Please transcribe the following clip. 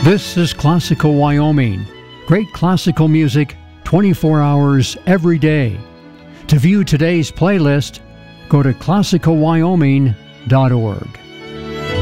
This is Classical Wyoming. Great classical music 24 hours every day. To view today's playlist, go to classicalwyoming.org.